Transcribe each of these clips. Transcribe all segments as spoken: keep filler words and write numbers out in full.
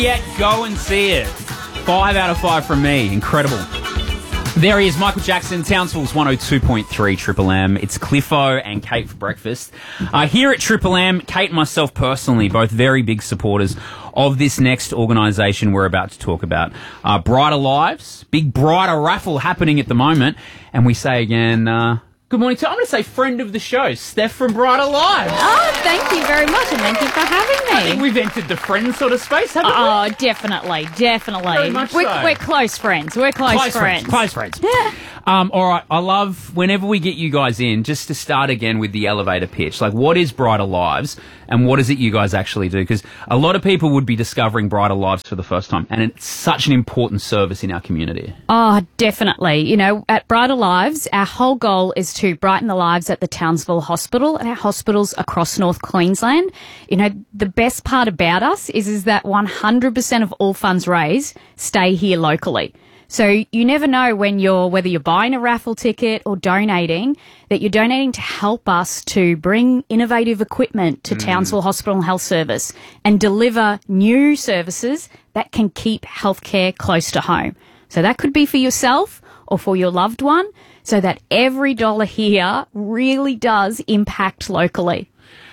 Yet, go and see it. Five out of five from me. Incredible. There he is, Michael Jackson, Townsville's one oh two point three Triple M. It's Cliffo and Kate for breakfast. Uh, here at Triple M, Kate and myself personally, both very big supporters of this next organisation we're about to talk about. Uh, Brighter Lives, big Brighter raffle happening at the moment. And we say again, uh, good morning to, I'm going to say friend of the show, Steph from Brighter Lives. Oh, thank you very much, and thank you for having me. I think we've entered the friend sort of space, haven't we? Oh, definitely, definitely. Very much we're, so. we're close friends. We're close, Close friends. friends. Close friends. Um, all right, I love whenever we get you guys in, just to start again with the elevator pitch. Like, what is Brighter Lives, and what is it you guys actually do? Because a lot of people would be discovering Brighter Lives for the first time, and it's such an important service in our community. Oh, definitely. You know, at Brighter Lives, our whole goal is to brighten the lives at the Townsville Hospital and our hospitals across North Queensland. You know, the best part about us is, is that one hundred percent of all funds raised stay here locally. So you never know when you're, whether you're buying a raffle ticket or donating, that you're donating to help us to bring innovative equipment to mm. Townsville Hospital and Health Service and deliver new services that can keep healthcare close to home. So that could be for yourself or for your loved one, so that every dollar here really does impact locally.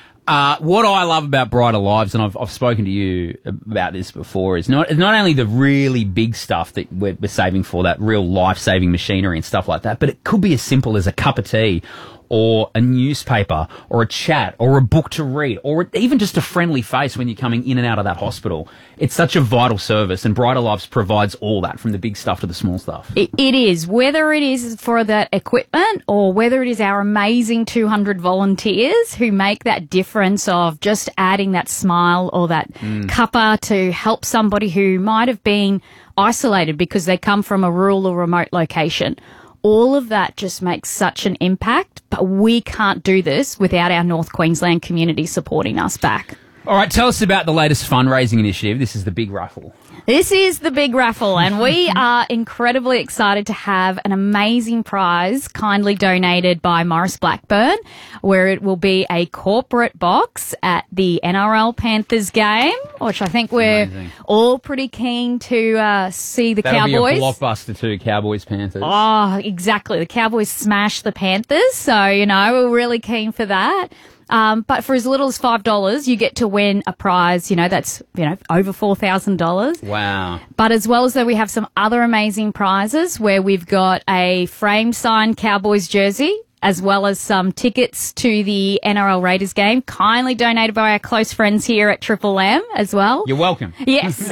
Uh, what I love about Brighter Lives, and I've, I've spoken to you about this before, is not not only the really big stuff that we're, we're saving for, that real life-saving machinery and stuff like that, but it could be as simple as a cup of tea, or a newspaper, or a chat, or a book to read, or even just a friendly face when you're coming in and out of that hospital. It's such a vital service, and Brighter Lives provides all that, from the big stuff to the small stuff. It, it is, whether it is for that equipment or whether it is our amazing two hundred volunteers who make that difference of just adding that smile or that mm. cuppa to help somebody who might have been isolated because they come from a rural or remote location. All of that just makes such an impact, but we can't do this without our North Queensland community supporting us back. All right, tell us about the latest fundraising initiative. This is the big raffle. This is the big raffle, and we are incredibly excited to have an amazing prize kindly donated by Morris Blackburn, where it will be a corporate box at the N R L Panthers game, which I think we're amazing. all pretty keen to uh, see the That'll Cowboys. Be a blockbuster too, Cowboys-Panthers. Oh, exactly. The Cowboys smashed the Panthers, so, you know, we're really keen for that. Um, but for as little as five dollars, you get to win a prize, you know, that's, you know, over four thousand dollars. Wow. But as well as that, we have some other amazing prizes where we've got a framed signed Cowboys jersey, as well as some tickets to the N R L Raiders game, kindly donated by our close friends here at Triple M as well. You're welcome. Yes.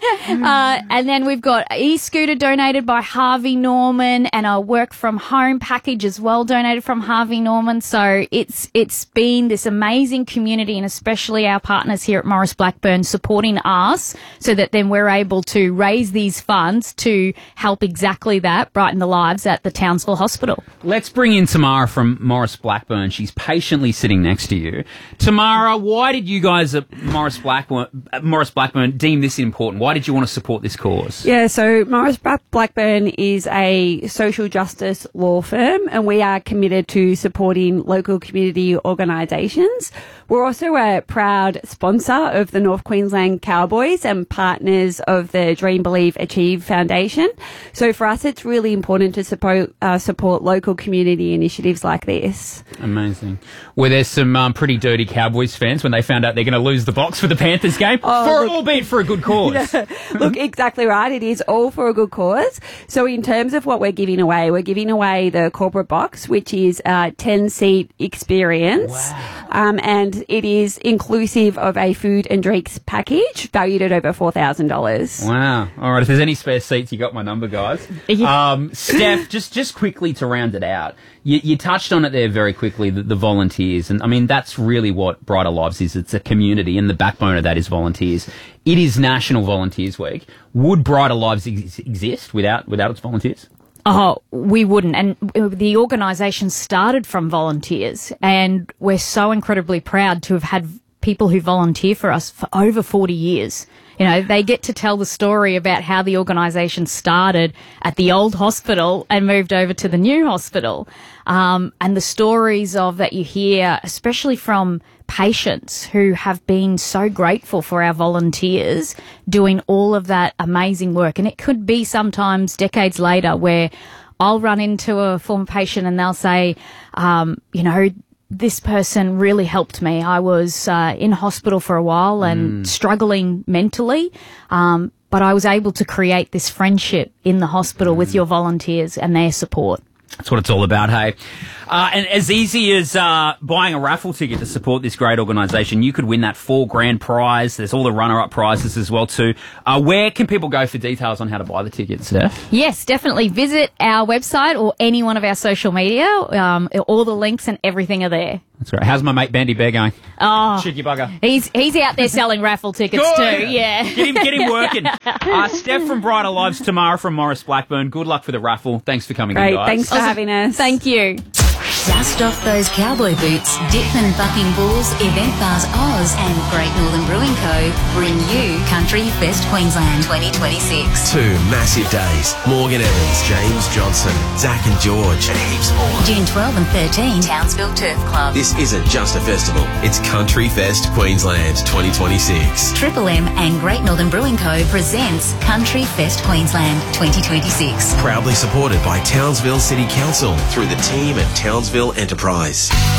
uh, and then we've got an e-scooter donated by Harvey Norman, and a work from home package as well donated from Harvey Norman. So it's it's been this amazing community, and especially our partners here at Morris Blackburn supporting us, so that then we're able to raise these funds to help exactly that, brighten the lives at the Townsville Hospital. Let's bring in Tamara from Morris Blackburn. She's patiently sitting next to you. Tamara, why did you guys at Morris Blackburn, Morris Blackburn deem this important? Why did you want to support this cause? Yeah, so Morris Blackburn is a social justice law firm, and we are committed to supporting local community organisations. We're also a proud sponsor of the North Queensland Cowboys and partners of the Dream, Believe, Achieve Foundation. So for us, it's really important to support, uh, support local community initiatives like this. Amazing. Were there some um, pretty dirty Cowboys fans when they found out they're going to lose the box for the Panthers game? Oh, for look, albeit for a good cause. Yeah, look, exactly right. It is all for a good cause. So in terms of what we're giving away, we're giving away the corporate box, which is a ten-seat experience. Wow. Um, and it is inclusive of a food and drinks package valued at over four thousand dollars. Wow. All right. If there's any spare seats, you got my number, guys. Yeah. Um, Steph, just, just quickly to round it out, you, you touched on it there very quickly, the, the volunteers. And I mean, that's really what Brighter Lives is. It's a community, and the backbone of that is volunteers. It is National Volunteers Week. Would Brighter Lives ex- exist without, without its volunteers? Oh, we wouldn't. And the organisation started from volunteers, and we're so incredibly proud to have had people who volunteer for us for over forty years. You know, they get to tell the story about how the organisation started at the old hospital and moved over to the new hospital. Um, and the stories of that you hear, especially from patients who have been so grateful for our volunteers doing all of that amazing work. And it could be sometimes decades later where I'll run into a former patient and they'll say, um, you know, this person really helped me. I was uh, in hospital for a while and mm. struggling mentally, um, but I was able to create this friendship in the hospital mm. with your volunteers and their support. That's what it's all about, hey? Uh, and as easy as uh, buying a raffle ticket to support this great organisation, you could win that four grand prize. There's all the runner-up prizes as well too. Uh, where can people go for details on how to buy the tickets, Steph? Yes, definitely. Visit our website or any one of our social media. Um, all the links and everything are there. That's great. How's my mate Bandy Bear going? Oh, cheeky bugger. He's he's out there selling raffle tickets Good. too. Yeah, get him get him working. Uh, Steph from Brighter Lives, Tamara from Morris Blackburn. Good luck for the raffle. Thanks for coming Great. in, guys. Thanks for having us. Thank you. Dust off those cowboy boots. Dickman Bucking Bulls, Event Bars Oz and Great Northern Brewing Co. bring you Country Fest Queensland twenty twenty-six. Two massive days. Morgan Evans, James Johnson, Zach and George, and heaps more. June twelfth and thirteenth, Townsville Turf Club. This isn't just a festival. It's Country Fest Queensland twenty twenty-six. Triple M and Great Northern Brewing Co. presents Country Fest Queensland twenty twenty-six. Proudly supported by Townsville City Council through the team at Townsville Enterprise.